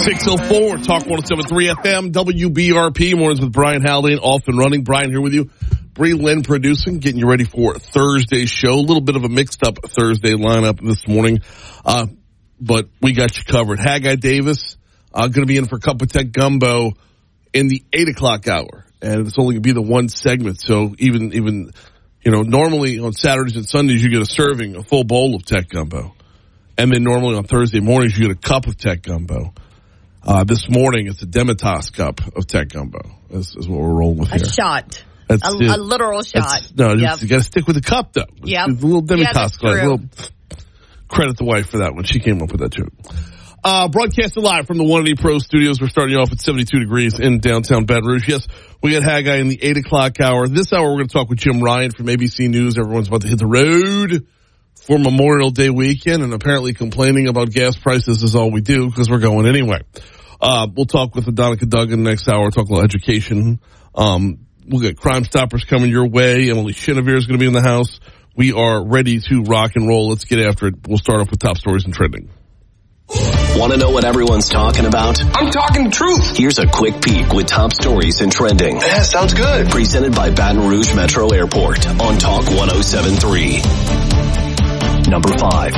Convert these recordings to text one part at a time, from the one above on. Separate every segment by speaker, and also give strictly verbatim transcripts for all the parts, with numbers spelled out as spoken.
Speaker 1: six oh four, Talk one oh seven point three F M, W B R P, mornings with Brian Haldane, off and running. Brian here with you. Bree Lynn producing, getting you ready for Thursday's show. A little bit of a mixed up Thursday lineup this morning, uh, but we got you covered. Haggai Davis, uh, going to be in for Cup of Tech Gumbo in the eight o'clock hour, and it's only going to be the one segment, so even, even, you know, normally on Saturdays and Sundays you get a serving, a full bowl of Tech Gumbo. And then normally on Thursday mornings, you get a cup of Tech Gumbo. Uh, this morning, it's a Demitasse cup of Tech Gumbo. This is what we're rolling with
Speaker 2: a
Speaker 1: here.
Speaker 2: A shot.
Speaker 1: That's
Speaker 2: a, a literal shot.
Speaker 1: That's, no,
Speaker 2: yep.
Speaker 1: you got to stick with the cup, though.
Speaker 2: Yeah.
Speaker 1: A little Demitasse
Speaker 2: yeah,
Speaker 1: glass. A little credit the wife for that one. She came up with that, too. Uh, broadcasting live from the one eighty Pro Studios. We're starting off at seventy-two degrees in downtown Baton Rouge. Yes, we got Haggai in the eight o'clock hour. This hour, we're going to talk with Jim Ryan from A B C News. Everyone's about to hit the road for Memorial Day weekend, and apparently complaining about gas prices is all we do because we're going anyway. Uh, we'll talk with Donica Duggan next hour, talk about education. Um, we'll get Crime Stoppers coming your way. Emily Chenevere is going to be in the house. We are ready to rock and roll. Let's get after it. We'll start off with top stories and trending.
Speaker 3: Want to know what everyone's talking about?
Speaker 4: I'm talking the truth.
Speaker 3: Here's a quick peek with top stories and trending.
Speaker 4: Yeah, sounds good.
Speaker 3: Presented by Baton Rouge Metro Airport on Talk one oh seven point three. Number five.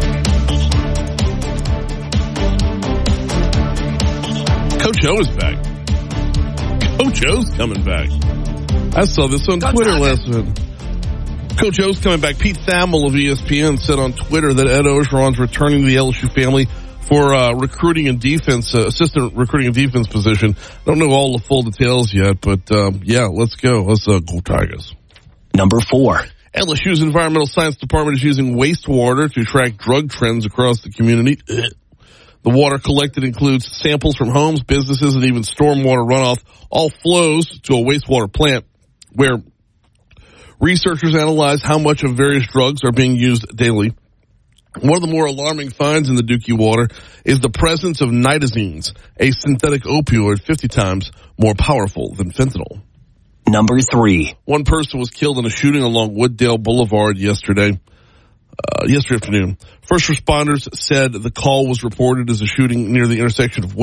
Speaker 1: Coach O is back. Coach O's coming back. I saw this on Go Twitter last night. Coach O's coming back. Pete Thamel of E S P N said on Twitter that Ed Orgeron's returning to the L S U family for uh, recruiting and defense, uh, assistant recruiting and defense position. Don't know all the full details yet, but um, yeah, let's go. Let's uh, go Tigers.
Speaker 3: Number four.
Speaker 1: L S U's Environmental Science Department is using wastewater to track drug trends across the community. The water collected includes samples from homes, businesses, and even stormwater runoff. All flows to a wastewater plant where researchers analyze how much of various drugs are being used daily. One of the more alarming finds in the Dookie water is the presence of nitazines, a synthetic opioid fifty times more powerful than fentanyl.
Speaker 3: Number three.
Speaker 1: One person was killed in a shooting along Wooddale Boulevard yesterday, uh, yesterday afternoon. First responders said the call was reported as a shooting near the intersection of